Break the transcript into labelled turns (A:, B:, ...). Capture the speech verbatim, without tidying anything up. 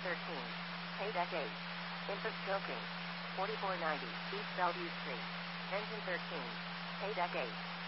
A: thirteen. Paydeck eight. Infant choking. forty-four ninety. East Bellevue Street. Engine thirteen. Paydeck eight.